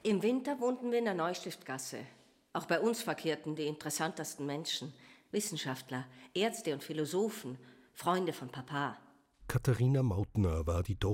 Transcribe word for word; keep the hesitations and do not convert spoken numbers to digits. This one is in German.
Im Winter wohnten wir in der Neustiftgasse. Auch bei uns verkehrten die interessantesten Menschen. Wissenschaftler, Ärzte und Philosophen, Freunde von Papa. Katharina Mautner war die Tochter